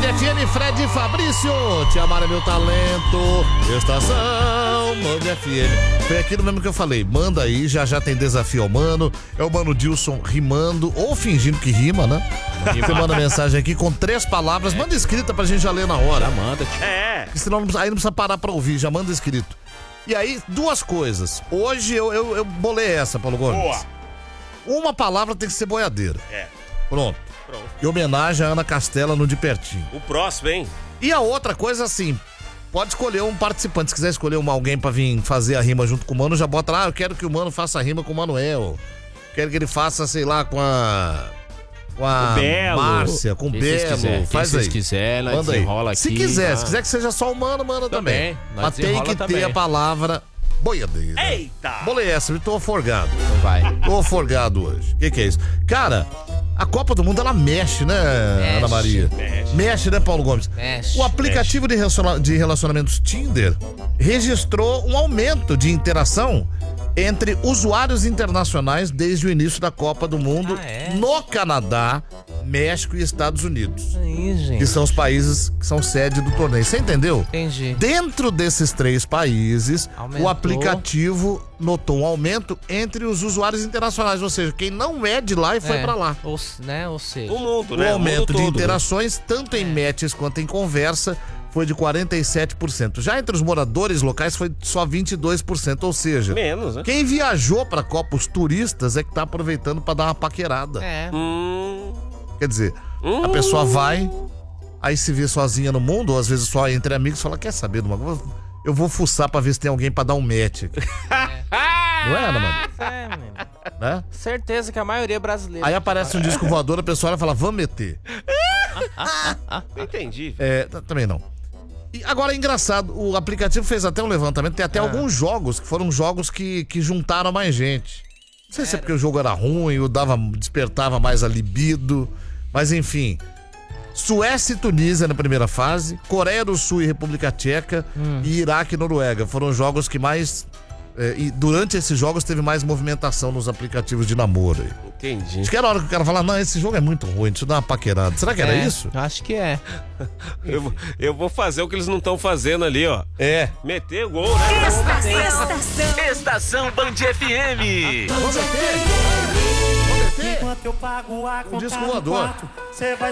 FM, Fred e Fabrício. Te amar é meu talento. Estação Band FM. Foi aquilo mesmo que eu falei. Manda aí, já tem desafio ao mano. É o Mano Dilson rimando ou fingindo que rima, né? Você manda mensagem aqui com 3 palavras. Manda escrita pra gente já ler na hora. Já manda, tio. Senão aí não precisa parar pra ouvir. Já manda escrito. E aí, 2 coisas. Hoje eu bolei essa, Paulo Gomes. Boa. Uma palavra tem que ser boiadeira. Pronto. Pronto. Em homenagem a Ana Castela no De Pertinho. O próximo, hein? E a outra coisa, assim, pode escolher um participante. Se quiser escolher alguém pra vir fazer a rima junto com o Mano, já bota lá, eu quero que o Mano faça a rima com o Manuel. Quero que ele faça, sei lá, com a Belo. Márcia, com o Belo. Faz aí. Se quiser, nós Manda aí. desenrola aqui. Se quiser que seja só o Mano também. Nós Mas tem desenrola que também. ter a palavra boiadeira. Eita! Bolei essa, eu tô aforgado. Então vai. Tô aforgado hoje. O que é isso? Cara, a Copa do Mundo, ela mexe, né, Ana Maria? Mexe, né, Paulo Gomes? Mexe. O aplicativo de relacionamentos Tinder registrou um aumento de interação entre usuários internacionais desde o início da Copa do Mundo no Canadá, México e Estados Unidos. Aí, gente. Que são os países que são sede do torneio. Você entendeu? Entendi. Dentro desses 3 países, Aumentou. o aplicativo notou um aumento entre os usuários internacionais, ou seja, quem não é de lá e foi pra lá. Ou seja, O mundo, O né? aumento mundo de todo, interações, tanto em matches quanto em conversa, foi de 47%. Já entre os moradores locais foi só 22%, ou seja, Menos, né? quem viajou pra Copa, os turistas, é que tá aproveitando pra dar uma paquerada. Quer dizer, a pessoa vai, aí se vê sozinha no mundo, ou às vezes só entre amigos, fala, quer saber de uma coisa? Eu vou fuçar pra ver se tem alguém pra dar um match aqui. Não é, Ana Maria? menino. Né? Certeza que a maioria é brasileira. Aí aparece um disco voador, a pessoa olha e fala, vamos meter. Não entendi. Também não. E agora é engraçado, o aplicativo fez até um levantamento, tem até alguns jogos que foram jogos que juntaram mais gente. Não sei se é porque o jogo era ruim, ou despertava mais a libido, mas enfim. Suécia e Tunísia na primeira fase, Coreia do Sul e República Tcheca e Iraque e Noruega. Foram jogos que mais... e durante esses jogos teve mais movimentação nos aplicativos de namoro. Entendi. Acho que era a hora que o cara falar, não, esse jogo é muito ruim, deixa eu dar uma paquerada. Será que era isso? Acho que é. Eu vou fazer o que eles não estão fazendo ali, ó. Meter o gol, né? Estação Band FM. Vamos meter? Enquanto eu pago a O conta disco no voador. quarto, cê vai